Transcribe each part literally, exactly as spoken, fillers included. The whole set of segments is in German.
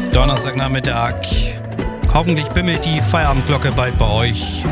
Donnerstagnachmittag. Hoffentlich bimmelt die Feierabendglocke bald bei euch.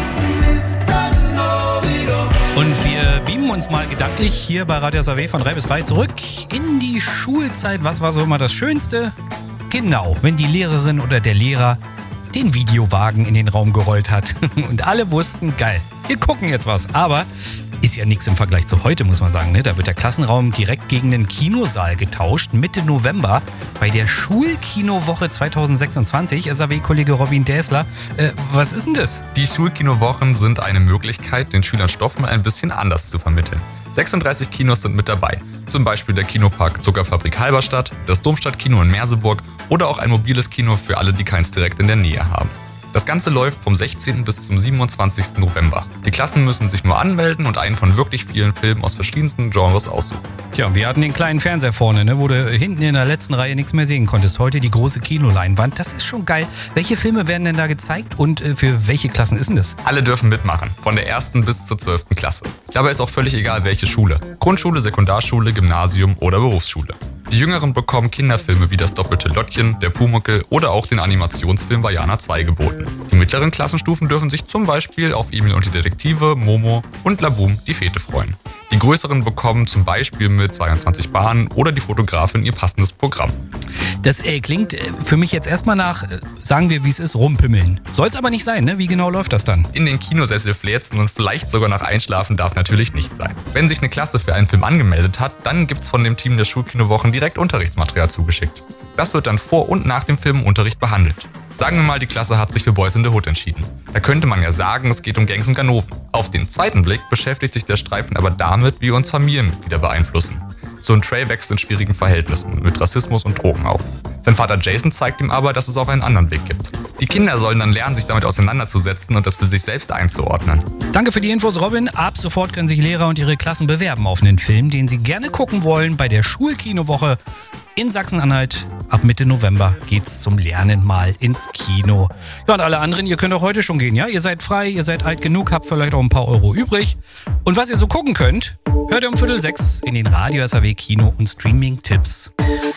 Und wir beamen uns mal gedanklich hier bei Radio S A W von drei bis drei zurück in die Schulzeit. Was war so immer das Schönste? Genau, wenn die Lehrerin oder der Lehrer den Videowagen in den Raum gerollt hat. Und alle wussten, geil, wir gucken jetzt was. Aber ist ja nichts im Vergleich zu heute, muss man sagen. Ne? Da wird der Klassenraum direkt gegen den Kinosaal getauscht. Mitte November bei der Schulkinowoche zwanzig sechsundzwanzig. S A W-Kollege Robin Däsler. Äh, was ist denn das? Die Schulkinowochen sind eine Möglichkeit, den Schülern Stoff mal ein bisschen anders zu vermitteln. sechsunddreißig Kinos sind mit dabei. Zum Beispiel der Kinopark Zuckerfabrik Halberstadt, das Domstadtkino in Merseburg oder auch ein mobiles Kino für alle, die keins direkt in der Nähe haben. Das Ganze läuft vom sechzehnten bis zum siebenundzwanzigsten November. Die Klassen müssen sich nur anmelden und einen von wirklich vielen Filmen aus verschiedensten Genres aussuchen. Tja, wir hatten den kleinen Fernseher vorne, ne, wo du hinten in der letzten Reihe nichts mehr sehen konntest. Heute die große Kinoleinwand. Das ist schon geil. Welche Filme werden denn da gezeigt und äh, für welche Klassen ist denn das? Alle dürfen mitmachen, von der ersten bis zur zwölften Klasse. Dabei ist auch völlig egal, welche Schule. Grundschule, Sekundarschule, Gymnasium oder Berufsschule. Die Jüngeren bekommen Kinderfilme wie das doppelte Lottchen, der Pumuckl oder auch den Animationsfilm Vajana zwei geboten. Die mittleren Klassenstufen dürfen sich zum Beispiel auf Emil und die Detektive, Momo und Laboom die Fete freuen. Die größeren bekommen zum Beispiel mit zweiundzwanzig Bahnen oder die Fotografin ihr passendes Programm. Das äh, klingt äh, für mich jetzt erstmal nach, äh, sagen wir wie es ist, rumpimmeln. Soll es aber nicht sein, ne? Wie genau läuft das dann? In den Kinosessel fläzen und vielleicht sogar nach Einschlafen darf natürlich nicht sein. Wenn sich eine Klasse für einen Film angemeldet hat, dann gibt's von dem Team der Schulkinowochen direkt Unterrichtsmaterial zugeschickt. Das wird dann vor und nach dem Film im Unterricht behandelt. Sagen wir mal, die Klasse hat sich für Boys in the Hood entschieden. Da könnte man ja sagen, es geht um Gangs und Ganoven. Auf den zweiten Blick beschäftigt sich der Streifen aber damit, wie wir uns Familienmitglieder beeinflussen. So ein Trey wächst in schwierigen Verhältnissen, mit Rassismus und Drogen auf. Sein Vater Jason zeigt ihm aber, dass es auch einen anderen Weg gibt. Die Kinder sollen dann lernen, sich damit auseinanderzusetzen und das für sich selbst einzuordnen. Danke für die Infos, Robin. Ab sofort können sich Lehrer und ihre Klassen bewerben auf einen Film, den sie gerne gucken wollen bei der Schulkinowoche in Sachsen-Anhalt. Ab Mitte November geht's zum Lernen mal ins Kino. Ja, und alle anderen, ihr könnt auch heute schon gehen, ja? Ihr seid frei, ihr seid alt genug, habt vielleicht auch ein paar Euro übrig. Und was ihr so gucken könnt, hört ihr um Viertel sechs in den Radio S A W Kino- und Streaming-Tipps.